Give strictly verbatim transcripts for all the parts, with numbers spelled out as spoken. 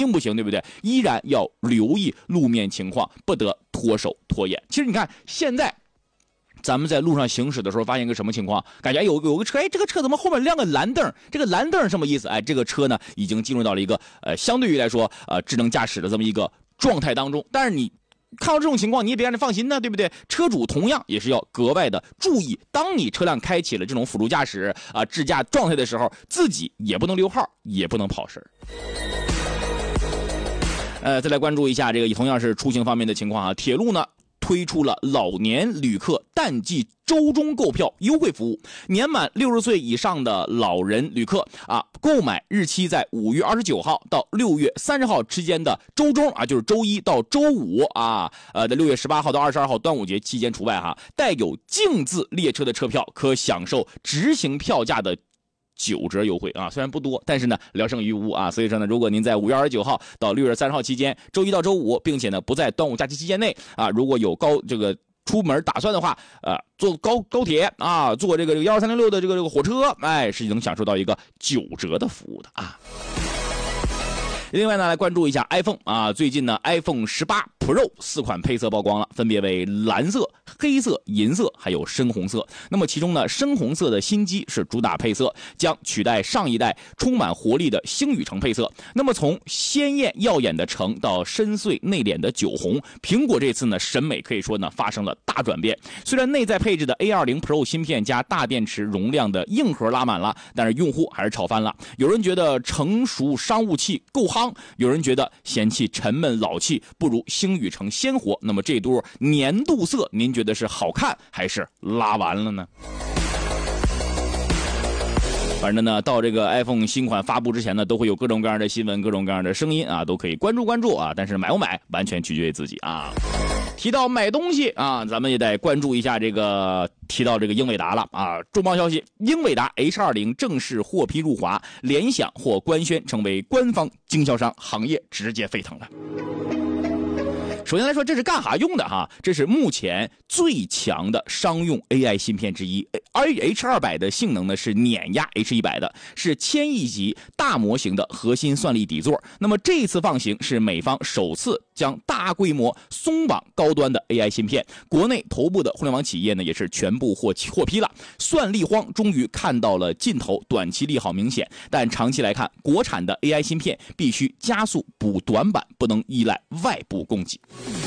定不行，对不对？依然要留意路面情况，不得脱手脱眼。其实你看现在咱们在路上行驶的时候，发现一个什么情况？感觉有有个车，哎，这个车怎么后面亮个蓝灯？这个蓝灯什么意思？哎，这个车呢已经进入到了一个呃，相对于来说呃智能驾驶的这么一个状态当中。但是你看到这种情况，你也别让你放心呢，对不对？车主同样也是要格外的注意，当你车辆开启了这种辅助驾驶啊、呃、智驾状态的时候，自己也不能溜号，也不能跑神。呃，再来关注一下这个同样是出行方面的情况啊，铁路呢推出了老年旅客淡季周中购票优惠服务，年满六十岁以上的老人旅客啊，购买日期在五月二十九号到六月三十号之间的周中啊，就是周一到周五啊，呃的六月十八号到二十二号端午节期间除外哈，带有净字列车的车票可享受直行票价的九折优惠啊，虽然不多，但是呢聊胜于无啊。所以说呢，如果您在五月二十九号到六月三十号期间，周一到周五，并且呢不在端午假期期间内啊，如果有高这个出门打算的话，呃，坐高高铁啊，坐这个一二三零六的这个这个火车，哎，是能享受到一个九折的服务的啊。另外呢，来关注一下 iPhone 啊，最近呢 iPhone 十八 Pro 四款配色曝光了，分别为蓝色、黑色、银色还有深红色。那么其中呢，深红色的新机是主打配色，将取代上一代充满活力的星宇橙配色。那么从鲜艳耀眼的橙到深邃内敛的酒红，苹果这次呢审美可以说呢发生了大转变。虽然内在配置的 A 二十 Pro 芯片加大电池容量的硬核拉满了，但是用户还是吵翻了。有人觉得成熟商务气够夯，有人觉得嫌弃沉闷老气，不如星宇橙鲜活。那么这嘟年度色，您觉得是好看还是拉完了呢？反正呢，到这个 iPhone 新款发布之前呢，都会有各种各样的新闻，各种各样的声音啊，都可以关注关注啊。但是买不买，完全取决于自己啊。提到买东西啊，咱们也得关注一下这个，提到这个英伟达了啊。重磅消息，英伟达 H 二十 正式获批入华，联想或官宣成为官方经销商，行业直接沸腾了。首先来说，这是干啥用的哈？这是目前最强的商用 A I 芯片之一，而 H 二百 的性能呢是碾压 H 一百 的，是千亿级大模型的核心算力底座。那么这一次放行是美方首次将大规模松绑高端的 A I 芯片，国内头部的互联网企业呢也是全部获获批了。算力荒终于看到了尽头，短期利好明显，但长期来看，国产的 A I 芯片必须加速补短板，不能依赖外部供给。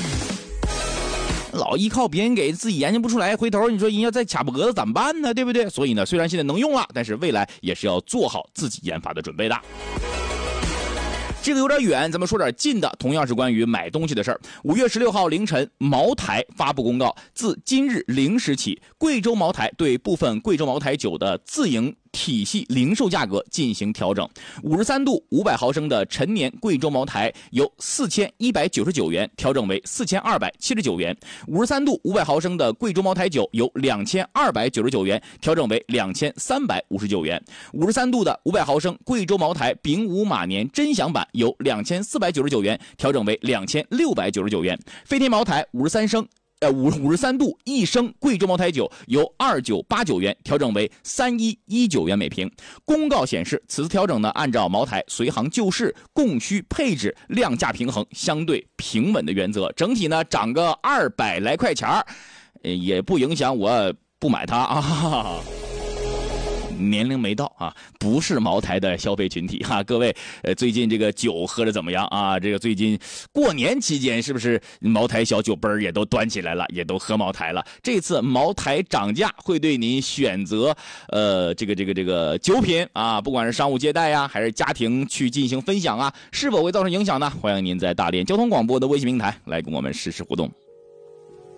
老依靠别人给自己研究不出来，回头你说人家再卡脖子怎么办呢？对不对？所以呢，虽然现在能用了，但是未来也是要做好自己研发的准备的。这个有点远，咱们说点近的，同样是关于买东西的事儿。五月十六号凌晨，茅台发布公告，自今日零时起，贵州茅台对部分贵州茅台酒的自营体系零售价格进行调整。五十三度五百毫升的陈年贵州茅台由四千一百九十九元调整为四千二百七十九元，五十三度五百毫升的贵州茅台酒由两千二百九十九元调整为两千三百五十九元，五十三度的五百毫升贵州茅台丙午马年真享版由两千四百九十九元调整为两千六百九十九元，飞天茅台五十三升呃，五五十三度一升贵州茅台酒由二九八九元调整为三一一九元每瓶。公告显示，此次调整呢，按照茅台随行就市、供需配置、量价平衡、相对平稳的原则，整体呢涨个二百来块钱儿，也不影响我不买它啊。年龄没到啊，不是茅台的消费群体哈、啊。各位，呃，最近这个酒喝的怎么样啊？这个最近过年期间是不是茅台小酒杯也都端起来了，也都喝茅台了？这次茅台涨价会对您选择呃这个这个这个酒品啊，不管是商务接待呀、啊，还是家庭去进行分享啊，是否会造成影响呢？欢迎您在大连交通广播的微信平台来跟我们实时互动。